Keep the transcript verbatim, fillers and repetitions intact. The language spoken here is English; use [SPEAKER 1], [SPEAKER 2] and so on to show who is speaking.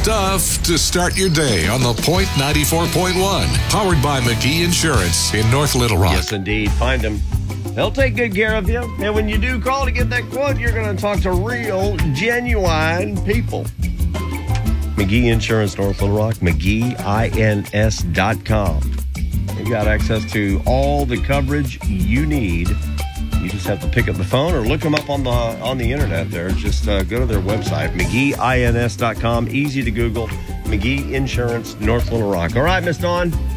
[SPEAKER 1] stuff to start your day on the Point ninety-four point one. Powered by McGee Insurance in North Little Rock.
[SPEAKER 2] Yes, indeed. Find them. They'll take good care of you. And when you do call to get that quote, you're going to talk to real, genuine people. McGee Insurance, North Little Rock, McGee Ins dot com. They've got access to all the coverage you need. You just have to pick up the phone or look them up on the on the internet there. Just uh, go to their website, McGee Ins dot com. Easy to Google. McGee Insurance, North Little Rock. All right, Miss Dawn.